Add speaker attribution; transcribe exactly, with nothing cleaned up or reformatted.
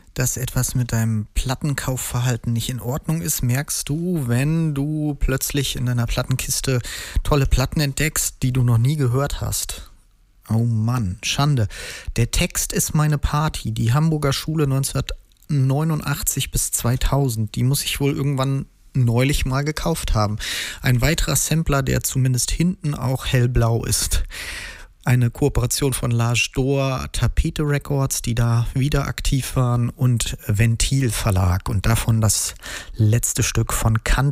Speaker 1: dass etwas mit deinem Plattenkaufverhalten nicht in Ordnung ist, merkst du, wenn du plötzlich in deiner Plattenkiste tolle Platten entdeckst, die du noch nie gehört hast. Oh Mann, Schande. Der Text ist meine Party, die Hamburger Schule neunzehnhundertneunundachtzig bis zweitausend. Die muss ich wohl irgendwann neulich mal gekauft haben. Ein weiterer Sampler, der zumindest hinten auch hellblau ist. Eine Kooperation von L'Age d'Or, Tapete Records, die da wieder aktiv waren, und Ventil Verlag. Und davon das letzte Stück von Kant.